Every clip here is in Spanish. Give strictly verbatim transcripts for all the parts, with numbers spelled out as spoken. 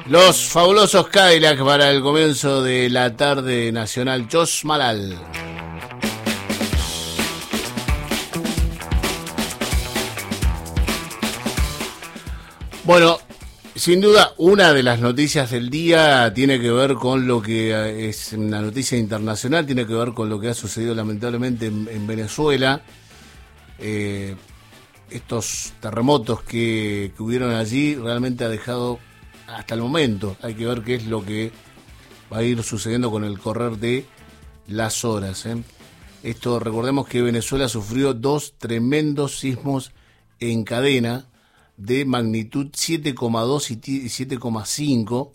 Los fabulosos Cadillacs para el comienzo de la tarde nacional. Jos Malal. Bueno, sin duda, una de las noticias del día tiene que ver con lo que es una noticia internacional, tiene que ver con lo que ha sucedido lamentablemente en, en Venezuela. Eh, estos terremotos que, que hubieron allí realmente ha dejado, hasta el momento, hay que ver qué es lo que va a ir sucediendo con el correr de las horas. ¿eh? Esto, recordemos que Venezuela sufrió dos tremendos sismos en cadena, de magnitud siete coma dos y siete coma cinco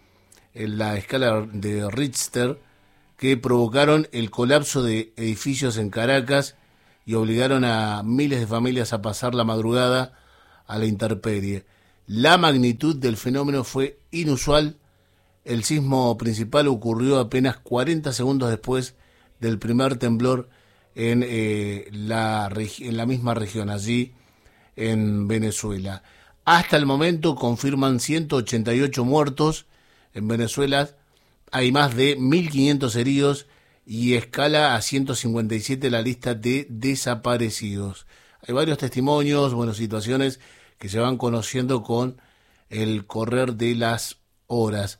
en la escala de Richter, que provocaron el colapso de edificios en Caracas y obligaron a miles de familias a pasar la madrugada a la intemperie. La magnitud del fenómeno fue inusual. El sismo principal ocurrió apenas cuarenta segundos después del primer temblor en, eh, la, en la misma región, allí en Venezuela. Hasta el momento confirman ciento ochenta y ocho muertos en Venezuela, hay más de mil quinientos heridos y escala a ciento cincuenta y siete la lista de desaparecidos. Hay varios testimonios, bueno, situaciones que se van conociendo con el correr de las horas.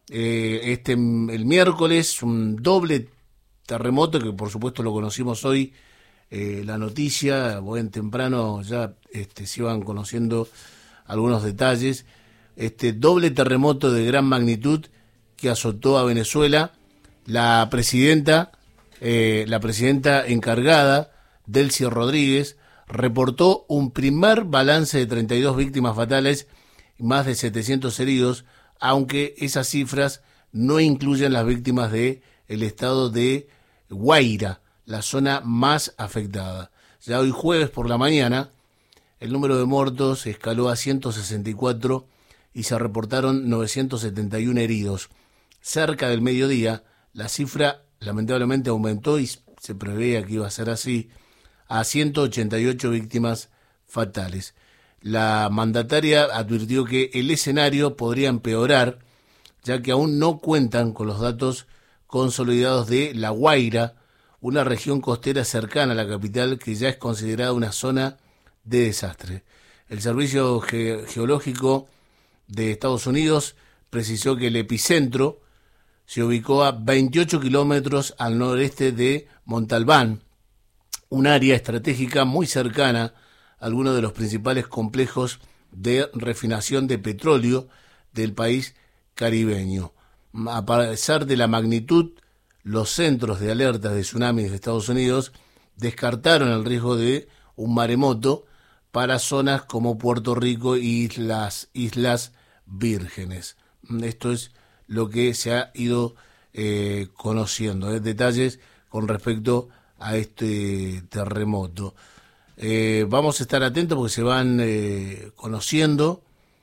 Eh, este el miércoles un doble terremoto que por supuesto lo conocimos hoy. Eh, la noticia, buen temprano ya este, se iban conociendo algunos detalles. Este doble terremoto de gran magnitud que azotó a Venezuela. La presidenta, eh, la presidenta encargada, Delcy Rodríguez, reportó un primer balance de treinta y dos víctimas fatales y más de setecientos heridos, aunque esas cifras no incluyen las víctimas del estado de Guaira, la zona más afectada. Ya hoy jueves por la mañana, el número de muertos escaló a ciento sesenta y cuatro y se reportaron novecientos setenta y uno heridos. Cerca del mediodía, la cifra lamentablemente aumentó y se preveía que iba a ser así, a ciento ochenta y ocho víctimas fatales. La mandataria advirtió que el escenario podría empeorar, ya que aún no cuentan con los datos consolidados de La Guaira, una región costera cercana a la capital que ya es considerada una zona de desastre. El Servicio Ge- Geológico de Estados Unidos precisó que el epicentro se ubicó a veintiocho kilómetros al noreste de Montalbán, un área estratégica muy cercana a algunos de los principales complejos de refinación de petróleo del país caribeño. A pesar de la magnitud, los centros de alerta de tsunamis de Estados Unidos descartaron el riesgo de un maremoto para zonas como Puerto Rico y las Islas Vírgenes. Esto es lo que se ha ido eh, conociendo, ¿eh? Detalles con respecto a este terremoto. Eh, vamos a estar atentos porque se van eh, conociendo,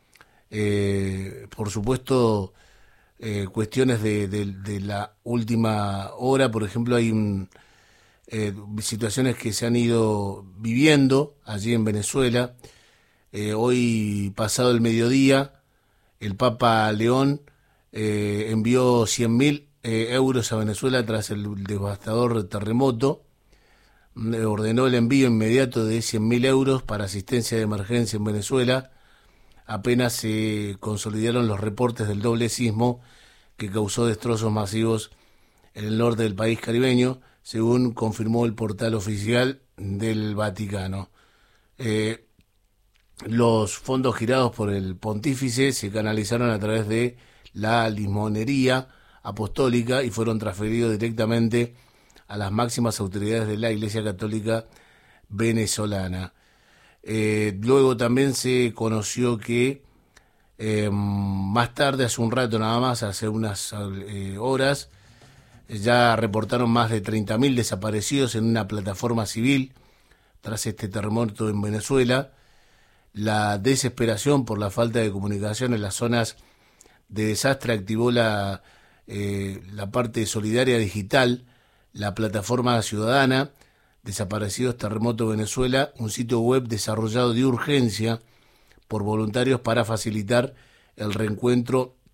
eh, por supuesto, Eh, cuestiones de, de, de la última hora. Por ejemplo, hay un, eh, situaciones que se han ido viviendo allí en Venezuela. Eh, hoy, pasado el mediodía, el Papa León eh, envió cien mil eh, euros a Venezuela tras el devastador terremoto. Eh, ordenó el envío inmediato de cien mil euros para asistencia de emergencia en Venezuela. Apenas se consolidaron los reportes del doble sismo que causó destrozos masivos en el norte del país caribeño, según confirmó el portal oficial del Vaticano. Eh, los fondos girados por el pontífice se canalizaron a través de la limonería apostólica y fueron transferidos directamente a las máximas autoridades de la Iglesia Católica venezolana. Eh, luego también se conoció que eh, más tarde, hace un rato nada más, hace unas eh, horas, ya reportaron más de treinta mil desaparecidos en una plataforma civil tras este terremoto en Venezuela. La desesperación por la falta de comunicación en las zonas de desastre activó la, eh, la parte solidaria digital, la plataforma ciudadana Desaparecidos Terremoto Venezuela, un sitio web desarrollado de urgencia por voluntarios para facilitar el reencuentro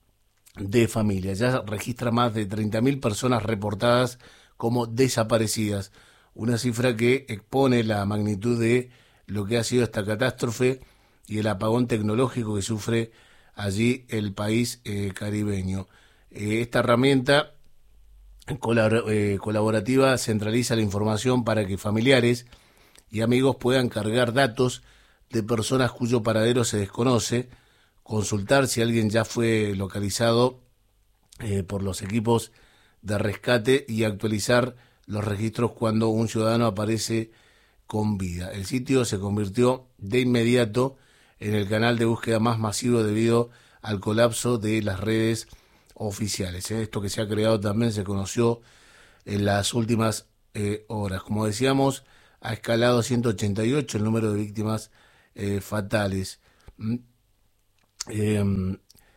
de familias. Ya registra más de treinta mil personas reportadas como desaparecidas. Una cifra que expone la magnitud de lo que ha sido esta catástrofe y el apagón tecnológico que sufre allí el país eh, caribeño. Eh, esta herramienta colabor- eh, colaborativa centraliza la información para que familiares y amigos puedan cargar datos de personas cuyo paradero se desconoce, consultar si alguien ya fue localizado eh, por los equipos de rescate y actualizar los registros cuando un ciudadano aparece con vida. El sitio se convirtió de inmediato en el canal de búsqueda más masivo debido al colapso de las redes oficiales. Esto que se ha creado también se conoció en las últimas eh, horas. Como decíamos, ha escalado a ciento ochenta y ocho el número de víctimas eh, fatales. Mm, eh,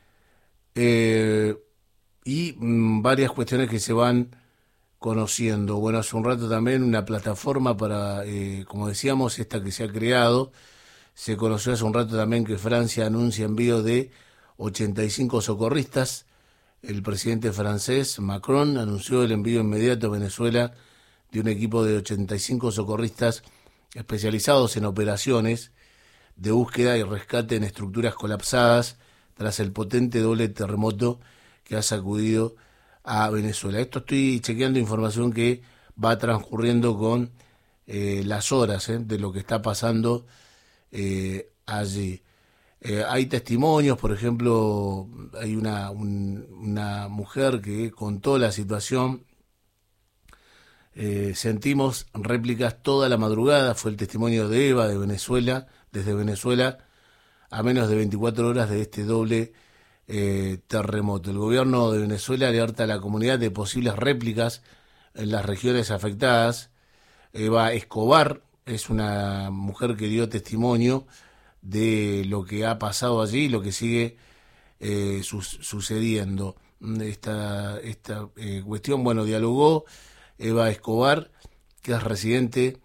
eh, y mm, varias cuestiones que se van conociendo. Bueno, hace un rato también una plataforma para, eh, como decíamos, esta que se ha creado. Se conoció hace un rato también que Francia anuncia envío de ochenta y cinco socorristas. El presidente francés, Macron, anunció el envío inmediato a Venezuela de un equipo de ochenta y cinco socorristas especializados en operaciones de búsqueda y rescate en estructuras colapsadas tras el potente doble terremoto que ha sacudido a Venezuela. Esto estoy chequeando información que va transcurriendo con eh, las horas eh, de lo que está pasando eh, allí. Eh, hay testimonios, por ejemplo, hay una, un- una mujer que contó la situación. Eh, sentimos réplicas toda la madrugada, fue el testimonio de Eva de Venezuela, desde Venezuela, a menos de veinticuatro horas de este doble eh, terremoto. El gobierno de Venezuela alerta a la comunidad de posibles réplicas en las regiones afectadas. Eva Escobar es una mujer que dio testimonio de lo que ha pasado allí, lo que sigue eh, su- sucediendo. Esta, esta eh, cuestión, bueno, dialogó Eva Escobar, que es residente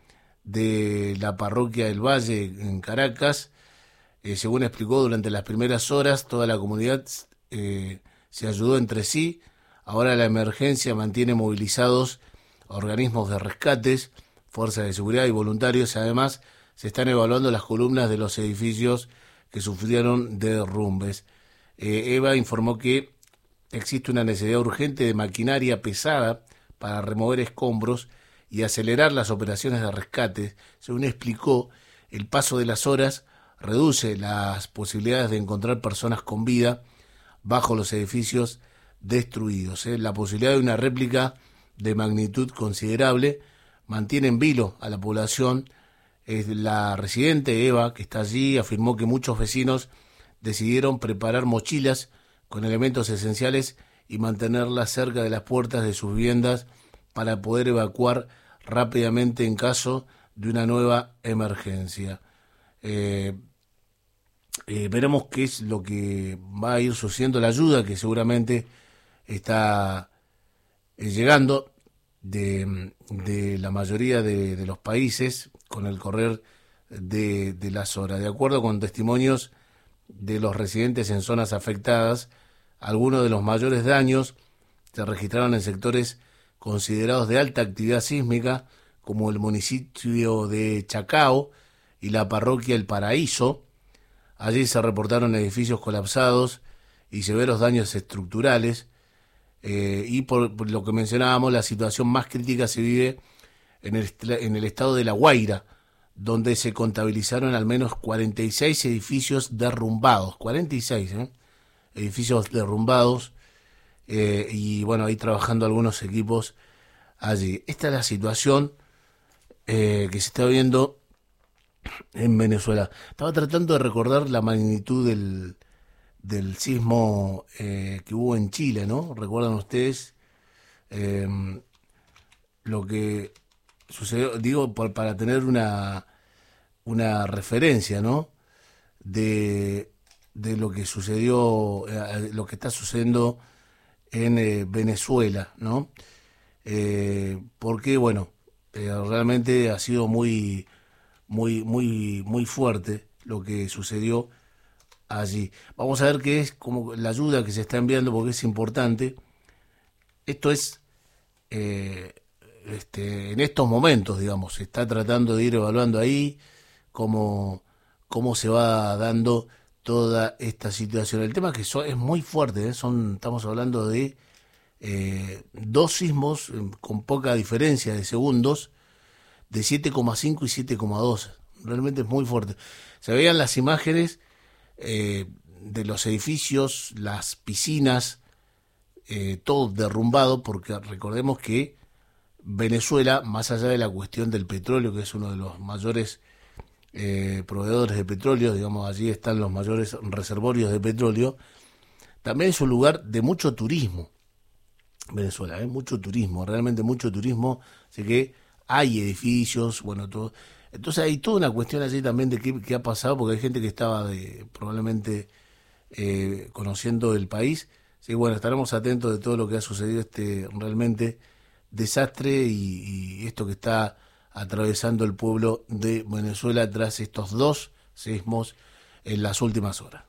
de la parroquia del Valle en Caracas. Eh, según explicó, durante las primeras horas toda la comunidad eh, se ayudó entre sí. Ahora la emergencia mantiene movilizados organismos de rescates, fuerzas de seguridad y voluntarios. Además, se están evaluando las columnas de los edificios que sufrieron derrumbes. Eh, Eva informó que existe una necesidad urgente de maquinaria pesada para remover escombros y acelerar las operaciones de rescate. Según explicó, el paso de las horas reduce las posibilidades de encontrar personas con vida bajo los edificios destruidos. ¿eh? La posibilidad de una réplica de magnitud considerable mantiene en vilo a la población. Eh, la residente Eva, que está allí, afirmó que muchos vecinos decidieron preparar mochilas con elementos esenciales y mantenerlas cerca de las puertas de sus viviendas para poder evacuar rápidamente en caso de una nueva emergencia. Eh, eh, veremos qué es lo que va a ir sucediendo, la ayuda que seguramente está eh, llegando de, de la mayoría de, de los países con el correr de, de las horas. De acuerdo con testimonios de los residentes en zonas afectadas, algunos de los mayores daños se registraron en sectores considerados de alta actividad sísmica, como el municipio de Chacao y la parroquia El Paraíso. Allí se reportaron edificios colapsados y severos daños estructurales. Eh, y por, por lo que mencionábamos, la situación más crítica se vive en el, en el estado de La Guaira, donde se contabilizaron al menos cuarenta y seis edificios derrumbados. cuarenta y seis, ¿eh? Edificios derrumbados. Eh, y bueno, ahí trabajando algunos equipos allí. Esta es la situación eh, que se está viendo en Venezuela. Estaba tratando de recordar la magnitud del, del sismo eh, que hubo en Chile, ¿no? ¿Recuerdan ustedes eh, lo que sucedió? Digo, por, para tener una, una referencia, ¿no? De, de lo que sucedió, eh, lo que está sucediendo en eh, Venezuela, ¿no? Eh, porque, bueno, eh, realmente ha sido muy, muy, muy, muy fuerte lo que sucedió allí. Vamos a ver qué es como la ayuda que se está enviando porque es importante. Esto es eh, este, en estos momentos, digamos, se está tratando de ir evaluando ahí cómo, cómo se va dando toda esta situación. El tema es que so- es muy fuerte, ¿eh? Son, estamos hablando de eh, dos sismos eh, con poca diferencia de segundos, de siete coma cinco y siete coma dos. Realmente es muy fuerte. Se veían las imágenes eh, de los edificios, las piscinas, eh, todo derrumbado, porque recordemos que Venezuela, más allá de la cuestión del petróleo, que es uno de los mayores eh, proveedores de petróleo, digamos, allí están los mayores reservorios de petróleo, también es un lugar de mucho turismo. Venezuela, ¿eh? Mucho turismo, realmente mucho turismo, así que hay edificios, bueno, todo. Entonces hay toda una cuestión allí también de qué, qué ha pasado, porque hay gente que estaba de, probablemente eh, conociendo el país. Sí, bueno, estaremos atentos de todo lo que ha sucedido, este realmente desastre y, y esto que está atravesando el pueblo de Venezuela tras estos dos sismos en las últimas horas.